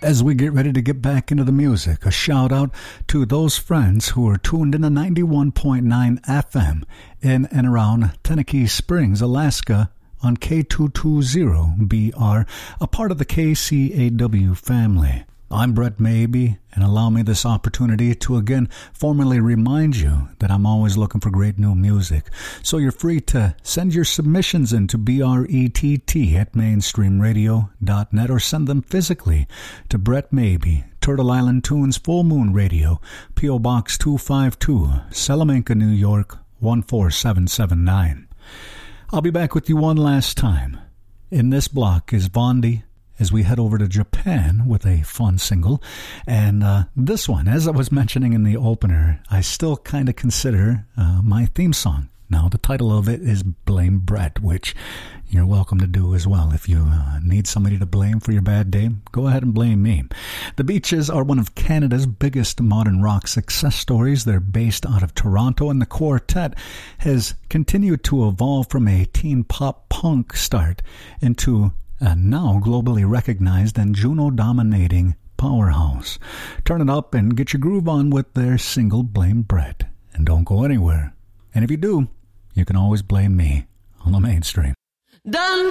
As we get ready to get back into the music, a shout out to those friends who are tuned in to 91.9 FM in and around Tenakee Springs, Alaska on K220BR, a part of the KCAW family. I'm Brett Maybe, and allow me this opportunity to again formally remind you that I'm always looking for great new music. So you're free to send your submissions in to brett@mainstreamradio.net or send them physically to Brett Maybe, Turtle Island Tunes, Full Moon Radio, P.O. Box 252, Salamanca, New York 14779. I'll be back with you one last time. In this block is Vondi, as we head over to Japan with a fun single. And this one, as I was mentioning in the opener, I still kind of consider my theme song. Now, the title of it is Blame Brett, which you're welcome to do as well. If you need somebody to blame for your bad day, go ahead and blame me. The Beaches are one of Canada's biggest modern rock success stories. They're based out of Toronto, and the quartet has continued to evolve from a teen pop punk start into a now globally recognized and Juno-dominating powerhouse. Turn it up and get your groove on with their single Blame Brett. And don't go anywhere. And if you do, you can always blame me on the mainstream. Done